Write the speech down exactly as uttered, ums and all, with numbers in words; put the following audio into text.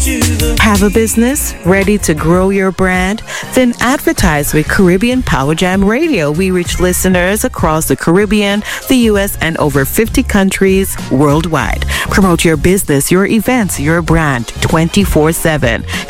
Have a business ready to grow your brand? Then advertise with Caribbean Power Jam Radio. We reach listeners across the Caribbean, the U S, and over fifty countries worldwide. Promote your business, your events, your brand twenty-four seven.